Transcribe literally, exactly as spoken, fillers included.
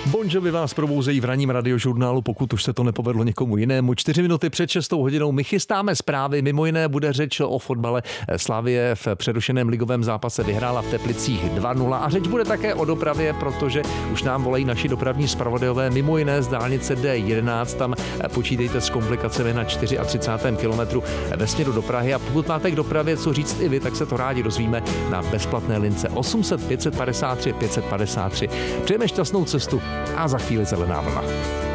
Bon Jovi vás probouzejí v ranním radiožurnálu, pokud už se to nepovedlo někomu jinému. Čtyři minuty před šestou hodinou my chystáme zprávy. Mimo jiné bude řeč o fotbale. Slavie v přerušeném ligovém zápase vyhrála v Teplicích dva nula a řeč bude také o dopravě, protože už nám volají naši dopravní zpravodajové, mimo jiné z dálnice D jedenáct. Tam počítejte s komplikacemi na třicátém čtvrtém kilometru ve směru do Prahy. A pokud máte k dopravě co říct i vy, tak se to rádi dozvíme na bezplatné lince osm set pět set padesát tři pět set padesát tři. Přejeme šťastnou cestu a za chvíli zelená vlna.